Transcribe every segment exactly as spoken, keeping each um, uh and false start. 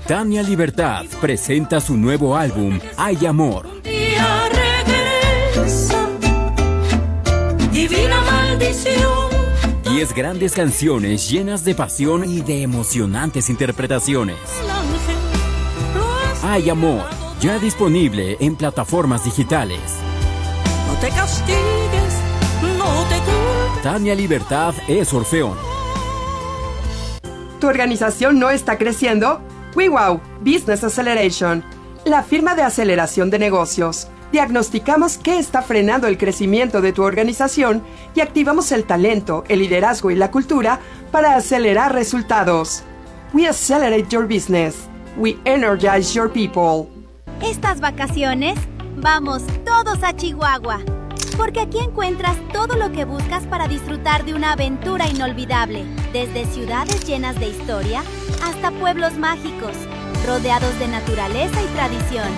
Tania Libertad presenta su nuevo álbum, Hay Amor. Divina maldición. Diez grandes canciones llenas de pasión y de emocionantes interpretaciones. Hay Amor, ya disponible en plataformas digitales. No te castigues, no te culpes. Tania Libertad es Orfeón. ¿Tu organización no está creciendo? WeWow Business Acceleration, la firma de aceleración de negocios. Diagnosticamos qué está frenando el crecimiento de tu organización y activamos el talento, el liderazgo y la cultura para acelerar resultados. We accelerate your business. We energize your people. Estas vacaciones, vamos todos a Chihuahua, porque aquí encuentras todo lo que buscas para disfrutar de una aventura inolvidable, desde ciudades llenas de historia hasta pueblos mágicos, rodeados de naturaleza y tradición.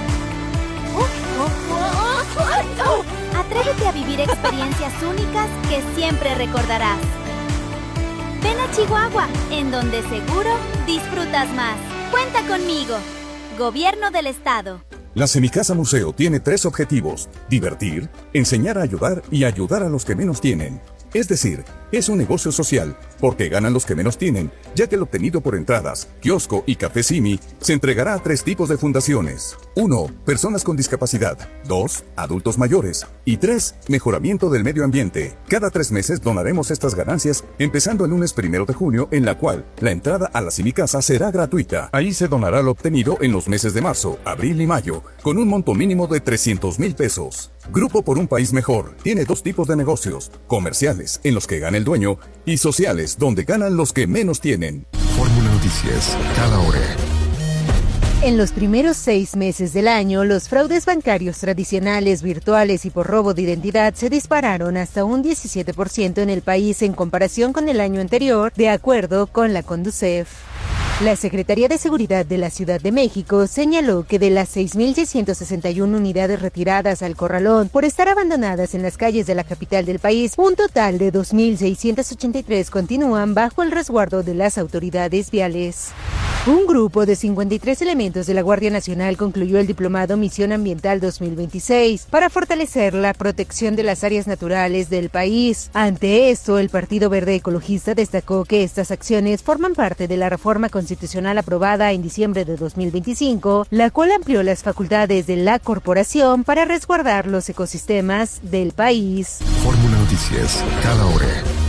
Atrévete a vivir experiencias únicas que siempre recordarás. Ven a Chihuahua, en donde seguro disfrutas más. Cuenta conmigo. Gobierno del Estado. La Semicasa Museo tiene tres objetivos: divertir, enseñar a ayudar y ayudar a los que menos tienen. Es decir, es un negocio social, porque ganan los que menos tienen, ya que el obtenido por entradas, kiosco y café Simi se entregará a tres tipos de fundaciones. uno. Personas con discapacidad. dos. Adultos mayores. Y tres. Mejoramiento del medio ambiente. Cada tres meses donaremos estas ganancias, empezando el lunes primero de junio, en la cual la entrada a la Semicasa será gratuita. Ahí se donará lo obtenido en los meses de marzo, abril y mayo, con un monto mínimo de trescientos mil pesos. Grupo por un País Mejor tiene dos tipos de negocios: comerciales, en los que gana el dueño, y sociales, donde ganan los que menos tienen. Fórmula Noticias, cada hora. En los primeros seis meses del año, los fraudes bancarios tradicionales, virtuales y por robo de identidad se dispararon hasta un diecisiete por ciento en el país en comparación con el año anterior, de acuerdo con la Conducef. La Secretaría de Seguridad de la Ciudad de México señaló que de las seis mil seiscientas sesenta y una unidades retiradas al corralón por estar abandonadas en las calles de la capital del país, un total de dos mil seiscientas ochenta y tres continúan bajo el resguardo de las autoridades viales. Un grupo de cincuenta y tres elementos de la Guardia Nacional concluyó el diplomado Misión Ambiental dos mil veintiséis para fortalecer la protección de las áreas naturales del país. Ante esto, el Partido Verde Ecologista destacó que estas acciones forman parte de la reforma constitucional aprobada en diciembre de dos mil veinticinco, la cual amplió las facultades de la corporación para resguardar los ecosistemas del país. Fórmula Noticias, cada hora.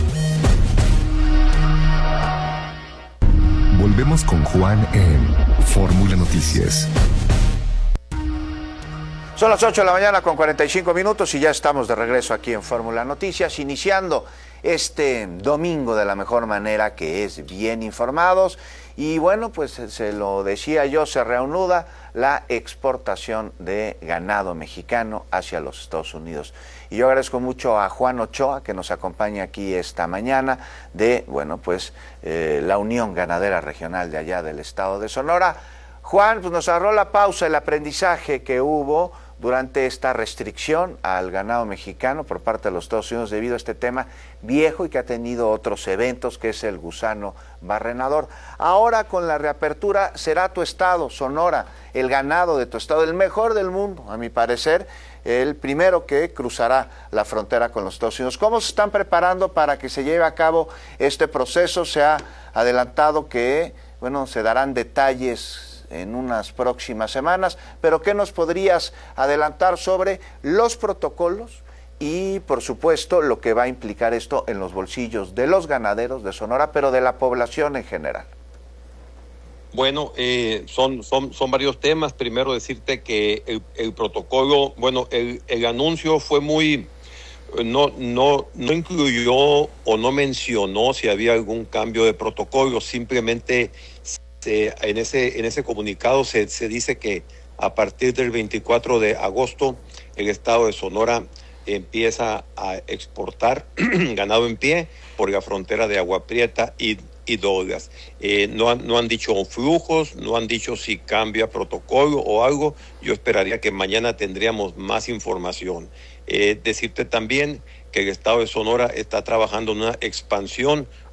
Volvemos con Juan en Fórmula Noticias. Son las ocho de la mañana con cuarenta y cinco minutos y ya estamos de regreso aquí en Fórmula Noticias, iniciando este domingo de la mejor manera, que es bien informados. Y bueno, pues se lo decía yo, se reanuda la exportación de ganado mexicano hacia los Estados Unidos. Y yo agradezco mucho a Juan Ochoa, que nos acompaña aquí esta mañana, de, bueno, pues eh, la Unión Ganadera Regional de allá del estado de Sonora. Juan, pues nos agarró la pausa, el aprendizaje que hubo durante esta restricción al ganado mexicano por parte de los Estados Unidos debido a este tema viejo y que ha tenido otros eventos, que es el gusano barrenador. Ahora, con la reapertura, será tu estado, Sonora, el ganado de tu estado, el mejor del mundo, a mi parecer, el primero que cruzará la frontera con los Estados Unidos. ¿Cómo se están preparando para que se lleve a cabo este proceso? Se ha adelantado que, bueno, se darán detalles en unas próximas semanas, pero ¿qué nos podrías adelantar sobre los protocolos y, por supuesto, lo que va a implicar esto en los bolsillos de los ganaderos de Sonora, pero de la población en general? Bueno, eh, son, son, son varios temas. Primero decirte que el, el protocolo, bueno, el, el anuncio fue muy, no, no, no incluyó o no mencionó si había algún cambio de protocolo, simplemente se, en ese, en ese comunicado se, se dice que a partir del veinticuatro de agosto el estado de Sonora empieza a exportar ganado en pie por la frontera de Agua Prieta y y Douglas. Eh, no, han, no han dicho flujos, no han dicho si cambia protocolo o algo. Yo esperaría que mañana tendríamos más información. Eh, decirte también que el estado de Sonora está trabajando en una expansión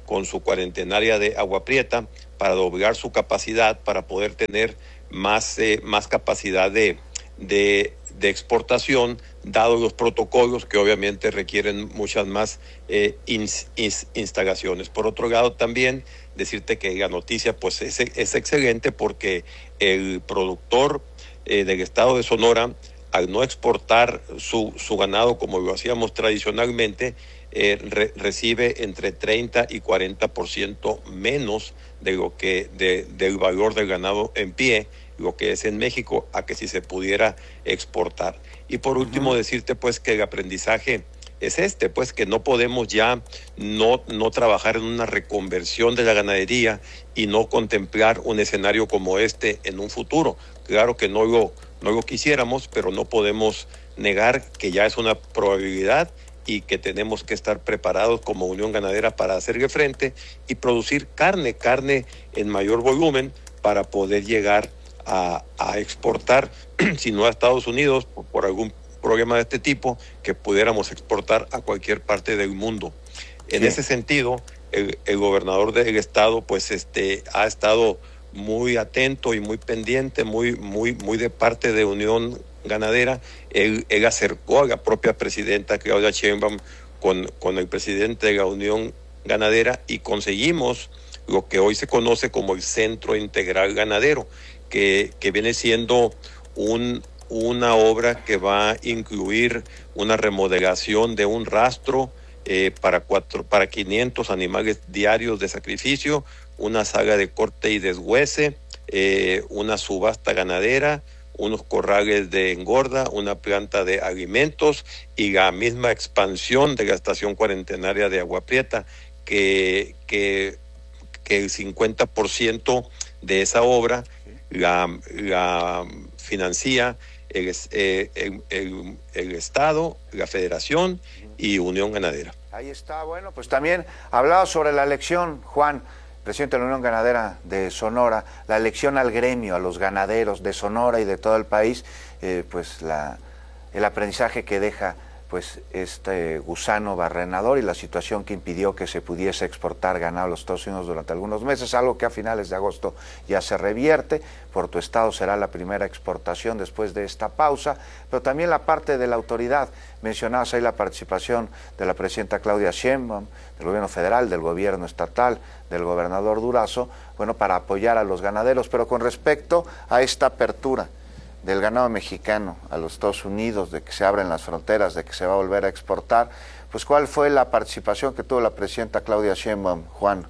con su cuarentenaria de Agua Prieta para doblar su capacidad, para poder tener más, eh, más capacidad de, de, de exportación, dado los protocolos que obviamente requieren muchas más eh, ins, ins, instalaciones. Por otro lado, también decirte que la noticia pues es, es excelente porque el productor eh, del estado de Sonora, al no exportar su, su ganado como lo hacíamos tradicionalmente, eh, re, recibe entre treinta y cuarenta por ciento menos de lo que de, del valor del ganado en pie, lo que es en México, a que si se pudiera exportar. Y por último, uh-huh. decirte pues que el aprendizaje es este, pues que no podemos ya no, no trabajar en una reconversión de la ganadería y no contemplar un escenario como este en un futuro. Claro que no lo, no lo quisiéramos, pero no podemos negar que ya es una probabilidad y que tenemos que estar preparados como Unión Ganadera para hacerle frente y producir carne, carne en mayor volumen para poder llegar a, a exportar, si no a Estados Unidos, por, por algún problema de este tipo, que pudiéramos exportar a cualquier parte del mundo. En sí. ese sentido, el, el gobernador del estado pues este ha estado muy atento y muy pendiente, muy, muy, muy de parte de Unión Ganadera. Él, él acercó a la propia presidenta Claudia Sheinbaum con, con el presidente de la Unión Ganadera y conseguimos lo que hoy se conoce como el Centro Integral Ganadero, que, que viene siendo un, una obra que va a incluir una remodelación de un rastro eh, para, cuatro, para quinientos animales diarios de sacrificio, una sala de corte y deshuese, eh, una subasta ganadera, unos corrales de engorda, una planta de alimentos y la misma expansión de la estación cuarentenaria de Agua Prieta, que, que, que el cincuenta por ciento de esa obra la, la financia el, eh, el, el, el Estado, la Federación y Unión Ganadera. Ahí está, bueno, pues también hablaba sobre la elección, Juan, presidente de la Unión Ganadera de Sonora, la elección al gremio, a los ganaderos de Sonora y de todo el país, eh, pues la, el aprendizaje que deja pues este gusano barrenador y la situación que impidió que se pudiese exportar ganado a los Estados Unidos durante algunos meses, algo que a finales de agosto ya se revierte. Por tu estado será la primera exportación después de esta pausa, pero también la parte de la autoridad. Mencionabas ahí la participación de la presidenta Claudia Sheinbaum, del gobierno federal, del gobierno estatal, del gobernador Durazo, bueno, para apoyar a los ganaderos. Pero con respecto a esta apertura del ganado mexicano a los Estados Unidos, de que se abren las fronteras, de que se va a volver a exportar, pues ¿cuál fue la participación que tuvo la presidenta Claudia Sheinbaum, Juan?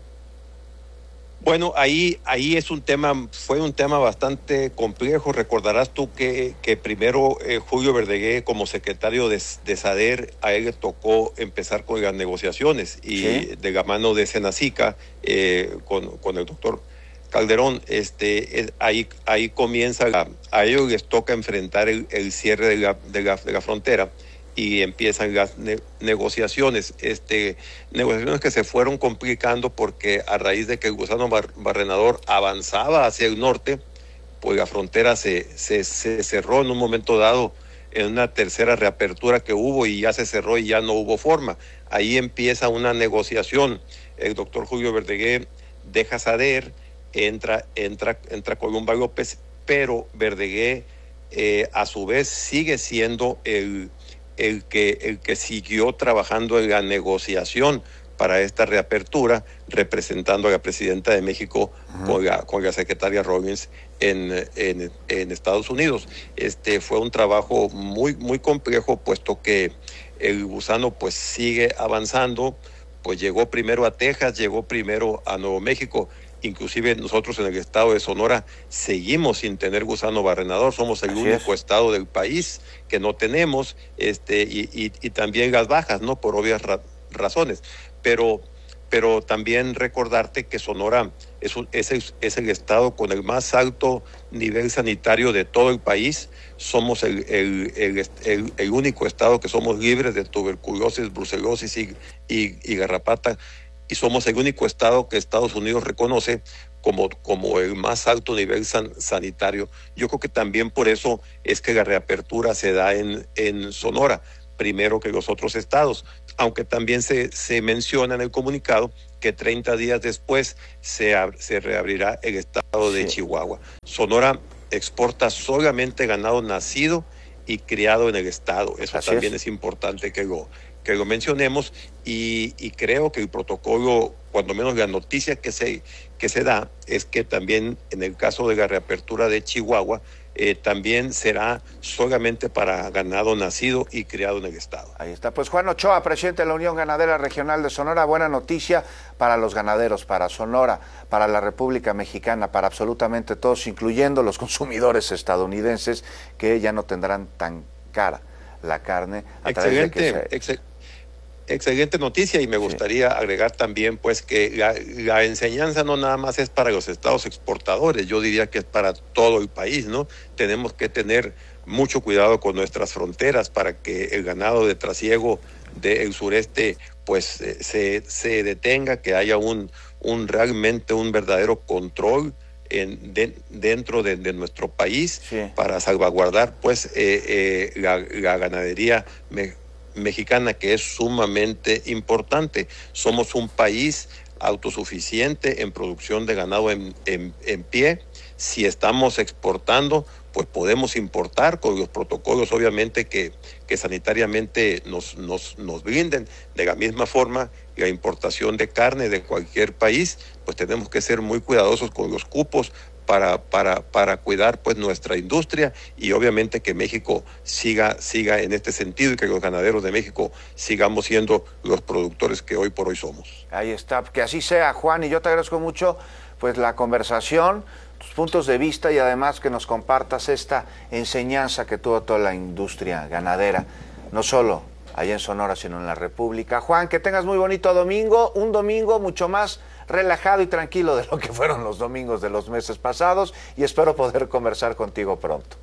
Bueno, ahí ahí es un tema, fue un tema bastante complejo. Recordarás tú que, que primero eh, Julio Verdegué, como secretario de, de SADER, a él le tocó empezar con las negociaciones y ¿sí? de la mano de Senacica, eh, con, con el doctor Calderón, este, es, ahí, ahí comienza, la, a ellos les toca enfrentar el, el cierre de la, de, la, de la frontera y empiezan las ne, negociaciones, este, negociaciones que se fueron complicando porque a raíz de que el gusano bar, barrenador avanzaba hacia el norte, pues la frontera se, se, se cerró en un momento dado en una tercera reapertura que hubo y ya se cerró y ya no hubo forma. Ahí empieza una negociación. El doctor Julio Verdegué deja SADER, entra, entra, entra Columba López, pero Verdegué eh, a su vez sigue siendo el, el, que, el que siguió trabajando en la negociación para esta reapertura, representando a la presidenta de México uh-huh. con, la, con la secretaria Robbins en, en, en Estados Unidos. Este fue un trabajo muy, muy complejo, puesto que el gusano pues sigue avanzando, pues llegó primero a Texas, llegó primero a Nuevo México. Inclusive nosotros en el estado de Sonora seguimos sin tener gusano barrenador, somos el Así único es. estado del país que no tenemos, este y, y, y también las bajas, ¿no? Por obvias ra razones. Pero, pero también recordarte que Sonora es, un, es, el, es el estado con el más alto nivel sanitario de todo el país. Somos el, el, el, el, el único estado que somos libres de tuberculosis, brucelosis y, y, y garrapata. Y somos el único estado que Estados Unidos reconoce como, como el más alto nivel san, sanitario. Yo creo que también por eso es que la reapertura se da en, en Sonora, primero que los otros estados, aunque también se, se menciona en el comunicado que treinta días después se, ab- se reabrirá el estado de Sí. Chihuahua. Sonora exporta solamente ganado nacido y criado en el estado. Eso Así también es. es importante que lo, que lo mencionemos, y, y creo que el protocolo, cuando menos la noticia que se, que se da, es que también en el caso de la reapertura de Chihuahua, eh, también será solamente para ganado nacido y criado en el estado. Ahí está. Pues Juan Ochoa, presidente de la Unión Ganadera Regional de Sonora, buena noticia para los ganaderos, para Sonora, para la República Mexicana, para absolutamente todos, incluyendo los consumidores estadounidenses, que ya no tendrán tan cara la carne. A través de que Excelente, se... excel- excelente noticia, y me gustaría agregar también pues que la, la enseñanza no nada más es para los estados exportadores, yo diría que es para todo el país, ¿no? Tenemos que tener mucho cuidado con nuestras fronteras para que el ganado de trasiego del sureste pues eh, se, se detenga, que haya un, un realmente un verdadero control en, de, dentro de, de nuestro país, Sí. para salvaguardar pues eh, eh, la, la ganadería me, mexicana, que es sumamente importante. Somos un país autosuficiente en producción de ganado en, en, en pie. Si estamos exportando, pues podemos importar con los protocolos, obviamente, que, que sanitariamente nos, nos, nos brinden. De la misma forma, la importación de carne de cualquier país, pues tenemos que ser muy cuidadosos con los cupos para, para, para cuidar pues nuestra industria, y obviamente que México siga, siga en este sentido, y que los ganaderos de México sigamos siendo los productores que hoy por hoy somos. Ahí está, que así sea, Juan, y yo te agradezco mucho pues la conversación, tus puntos de vista, y además que nos compartas esta enseñanza que tuvo toda la industria ganadera, no solo allá en Sonora, sino en la República. Juan, que tengas muy bonito domingo, un domingo mucho más relajado y tranquilo de lo que fueron los domingos de los meses pasados, y espero poder conversar contigo pronto.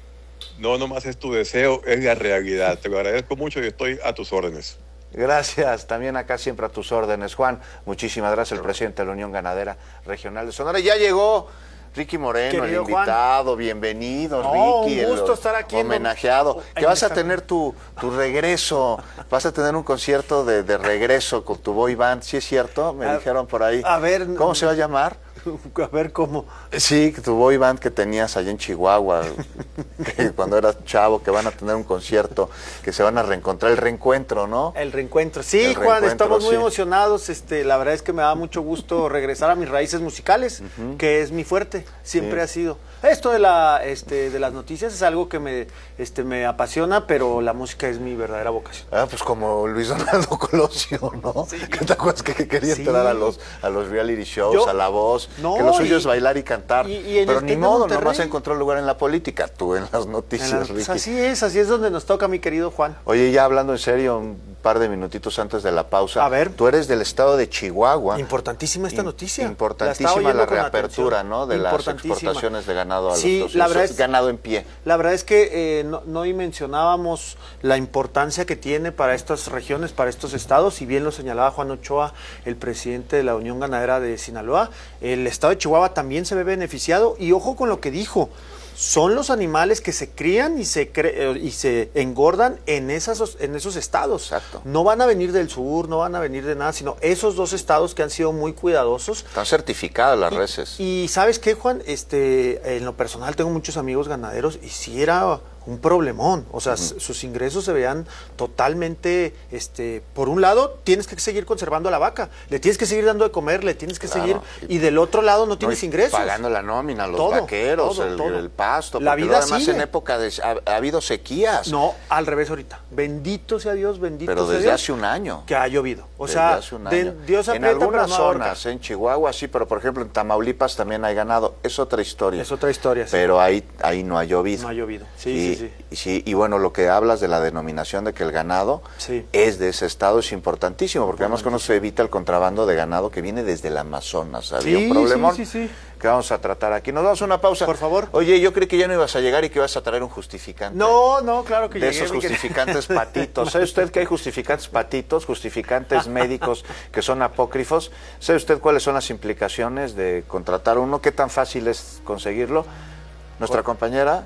No, nomás es tu deseo, es la realidad. Te lo agradezco mucho y estoy a tus órdenes. Gracias, también acá siempre a tus órdenes, Juan. Muchísimas gracias, el presidente de la Unión Ganadera Regional de Sonora. Ya llegó Ricky Moreno, Querido el invitado. Juan. Bienvenido, no, Ricky. Un gusto el estar aquí. homenajeado. En... Que vas a tener tu, tu regreso, vas a tener un concierto de, de regreso con tu boy band, ¿sí es cierto? Me a, dijeron por ahí. A ver. ¿Cómo se va a llamar? A ver cómo. Sí, tu boy band que tenías allá en Chihuahua, que cuando eras chavo, que van a tener un concierto, que se van a reencontrar, el reencuentro, ¿no? El reencuentro, sí, el Juan, reencuentro, estamos muy sí. emocionados. Este, la verdad es que me da mucho gusto regresar a mis raíces musicales, uh-huh. que es mi fuerte, siempre sí. ha sido. Esto de la, este, de las noticias es algo que me, este, me apasiona, pero la música es mi verdadera vocación. Ah, pues como Luis Donaldo Colosio, ¿no? Sí. ¿Qué te acuerdas que quería sí. entrar a los, a los reality shows, Yo, a La Voz? No, que lo suyo y, es bailar y cantar. Y, y pero ni modo, Monterrey. nomás encontró lugar en la política, tú en las noticias, en la, pues así es, así es donde nos toca, mi querido Juan. Oye, ya hablando en serio, un par de minutitos antes de la pausa. A ver. Tú eres del estado de Chihuahua. Importantísima esta noticia. Importantísima la, la reapertura, ¿no? De las exportaciones de ganado a sí, los la verdad es, ganado en pie. La verdad es que eh, no, no mencionábamos la importancia que tiene para estas regiones, para estos estados, y bien lo señalaba Juan Ochoa, el presidente de la Unión Ganadera de Sinaloa. El estado de Chihuahua también se ve beneficiado, y ojo con lo que dijo. Son los animales que se crían y se cre y se engordan en esas en esos estados. Exacto. No van a venir del sur, no van a venir de nada, sino esos dos estados que han sido muy cuidadosos. Están certificadas las y, reses. Y ¿sabes qué, Juan? Este, en lo personal tengo muchos amigos ganaderos, y sí era un problemón. O sea, uh-huh. sus ingresos se veían totalmente, este, por un lado, tienes que seguir conservando a la vaca, le tienes que seguir dando de comer, le tienes que claro. seguir, y del otro lado no tienes no, ingresos. Pagando la nómina, los todo, vaqueros, todo, el, todo. el pasto, la vida además sigue. en época de, ha, ha habido sequías. No, al revés ahorita. Bendito sea Dios, bendito Pero sea desde Dios. hace un año. Que ha llovido. O desde sea, hace un de, año. Dios aprieta, en algunas pero no zonas, en Chihuahua sí, pero por ejemplo en Tamaulipas también hay ganado. Es otra historia. Es otra historia, sí. Pero ahí, ahí no ha llovido. No ha llovido, sí, y, sí, sí. Y, sí. Y bueno, lo que hablas de la denominación de que el ganado sí. es de ese estado es importantísimo, porque además con eso se evita el contrabando de ganado que viene desde el Amazonas. Había sí, un problemón sí, sí, sí. que vamos a tratar aquí. Nos damos una pausa. Por favor. Oye, yo creí que ya no ibas a llegar y que ibas a traer un justificante. No, no, claro que de llegué. esos justificantes patitos. ¿Sabe usted que hay justificantes patitos, justificantes médicos que son apócrifos? ¿Sabe usted cuáles son las implicaciones de contratar uno? ¿Qué tan fácil es conseguirlo? Nuestra Por... compañera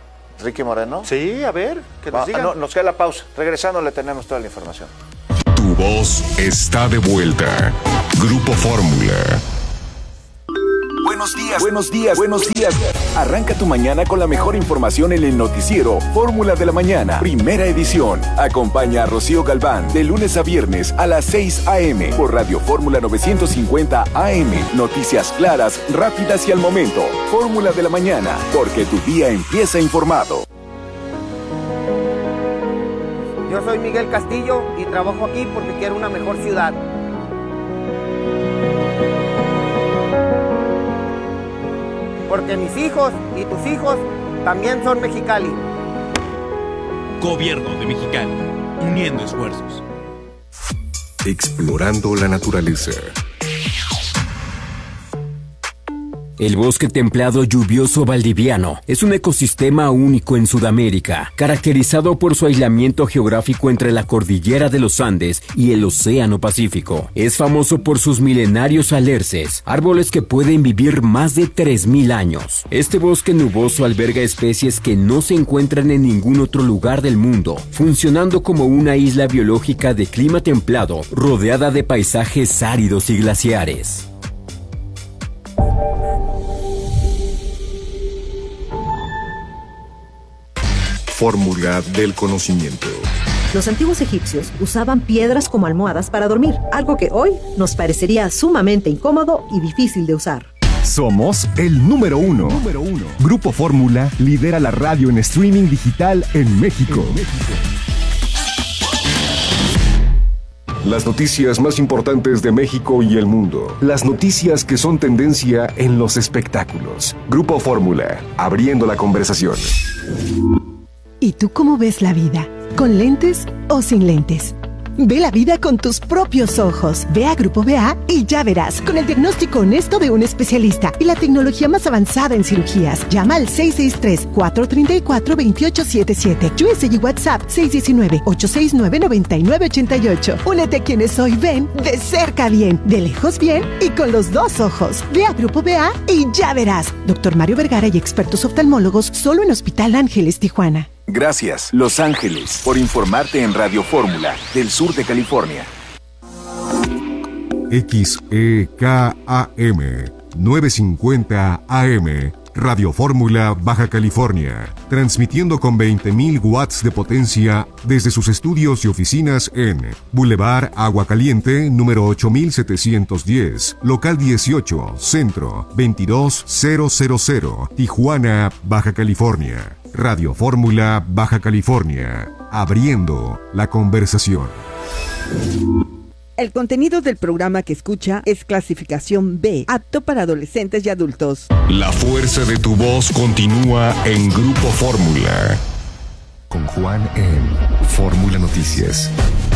Ricky Moreno. Sí, a ver, que nos Va, digan. No, nos queda la pausa. Regresando le tenemos toda la información. Tu voz está de vuelta. Grupo Fórmula. Buenos días, buenos días, buenos días. Arranca tu mañana con la mejor información en el noticiero Fórmula de la Mañana, primera edición. Acompaña a Rocío Galván de lunes a viernes a las seis a.m. por Radio Fórmula novecientos cincuenta A M. Noticias claras, rápidas y al momento. Fórmula de la Mañana, porque tu día empieza informado. Yo soy Miguel Castillo y trabajo aquí porque quiero una mejor ciudad. Porque mis hijos y tus hijos también son Mexicali. Gobierno de Mexicali, uniendo esfuerzos. Explorando la naturaleza. El bosque templado lluvioso valdiviano es un ecosistema único en Sudamérica, caracterizado por su aislamiento geográfico entre la cordillera de los Andes y el Océano Pacífico. Es famoso por sus milenarios alerces, árboles que pueden vivir más de tres mil años. Este bosque nuboso alberga especies que no se encuentran en ningún otro lugar del mundo, funcionando como una isla biológica de clima templado, rodeada de paisajes áridos y glaciares. Fórmula del conocimiento. Los antiguos egipcios usaban piedras como almohadas para dormir, algo que hoy nos parecería sumamente incómodo y difícil de usar. Somos el número uno. Número uno. Grupo Fórmula lidera la radio en streaming digital en México. En México. Las noticias más importantes de México y el mundo. Las noticias que son tendencia en los espectáculos. Grupo Fórmula, abriendo la conversación. ¿Y tú cómo ves la vida? ¿Con lentes o sin lentes? Ve la vida con tus propios ojos. Ve a Grupo B A y ya verás, con el diagnóstico honesto de un especialista y la tecnología más avanzada en cirugías. Llama al seis seis tres, cuatro tres cuatro, dos ocho siete siete. U S y WhatsApp seis uno nueve, ocho seis nueve, nueve nueve ocho ocho. Únete a quienes hoy ven de cerca bien, de lejos bien y con los dos ojos. Ve a Grupo B A y ya verás. Doctor Mario Vergara y expertos oftalmólogos solo en Hospital Ángeles, Tijuana. Gracias, Los Ángeles, por informarte en Radio Fórmula del sur de California. X E K A M novecientos cincuenta A M, Radio Fórmula Baja California, transmitiendo con veinte mil watts de potencia desde sus estudios y oficinas en Boulevard Agua Caliente, número ocho mil setecientos diez, local dieciocho, Centro, veintidós mil, Tijuana, Baja California. Radio Fórmula Baja California, abriendo la conversación. El contenido del programa que escucha es clasificación B, apto para adolescentes y adultos. La fuerza de tu voz continúa en Grupo Fórmula. Con Juan en Fórmula Noticias.